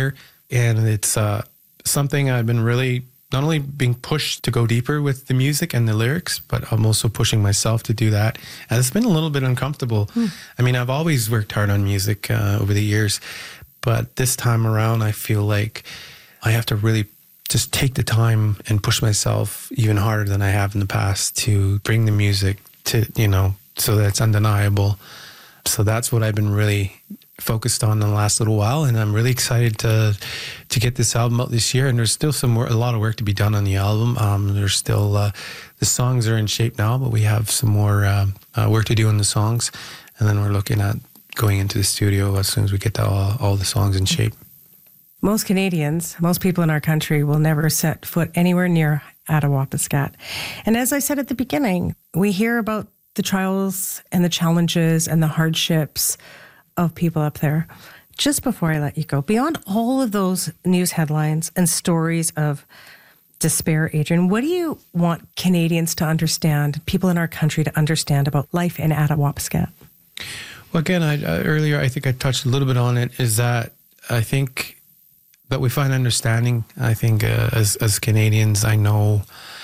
songwriter. And it's something I've been really not only being pushed to go deeper with the music and the lyrics, but I'm also pushing myself to do that. And it's been a little bit uncomfortable. I mean, I've always worked hard on music over the years, but this time around, I feel like I have to really just take the time and push myself even harder than I have in the past to bring the music to, so that it's undeniable. So that's what I've been really focused on in the last little while, and I'm really excited to get this album out this year. And there's still a lot of work to be done on the album. There's still the songs are in shape now, but we have some more work to do on the songs, and then we're looking at going into the studio as soon as we get all the songs in shape. Most Canadians, most people in our country will never set foot anywhere near Attawapiskat. And as I said at the beginning, we hear about the trials and the challenges and the hardships of people up there. Just before I let you go, beyond all of those news headlines and stories of despair, Adrian, what do you want Canadians to understand, people in our country to understand about life in Attawapiskat? Well, again, earlier I think I touched a little bit on it, is that I think that we find understanding. I think as Canadians, I know,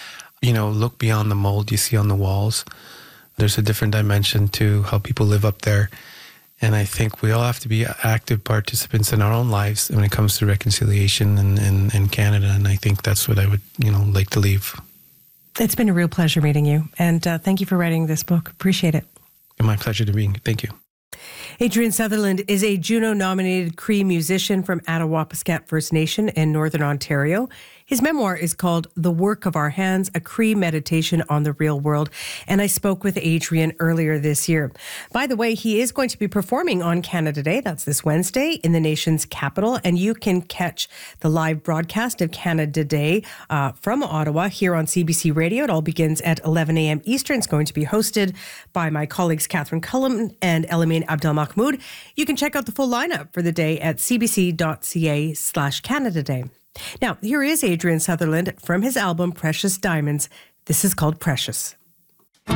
look beyond the mold you see on the walls. There's a different dimension to how people live up there. And I think we all have to be active participants in our own lives when it comes to reconciliation in Canada. And I think that's what I would, like to leave. It's been a real pleasure meeting you. And thank you for writing this book. Appreciate it. My pleasure to be here. Thank you. Adrian Sutherland is a Juno-nominated Cree musician from Attawapiskat First Nation in Northern Ontario. His memoir is called The Work of Our Hands, a Cree Meditation on the Real World. And I spoke with Adrian earlier this year. By the way, he is going to be performing on Canada Day. That's this Wednesday in the nation's capital. And you can catch the live broadcast of Canada Day from Ottawa here on CBC Radio. It all begins at 11 a.m. Eastern. It's going to be hosted by my colleagues Catherine Cullum and Elamine Abdelmahmoud. You can check out the full lineup for the day at cbc.ca/Canada Day. Now, here is Adrian Sutherland from his album Precious Diamonds. This is called Precious.